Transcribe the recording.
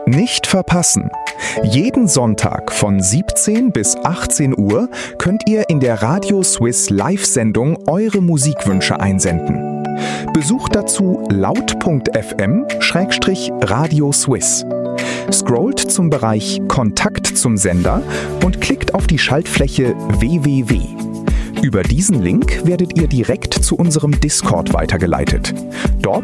Nicht verpassen! Jeden Sonntag von 17 bis 18 Uhr könnt ihr in der Radio Swiss Live-Sendung eure Musikwünsche einsenden. Besucht dazu laut.fm/Radio Swiss. Scrollt zum Bereich Kontakt zum Sender und klickt auf die Schaltfläche www. Über diesen Link werdet ihr direkt zu unserem Discord weitergeleitet. Dort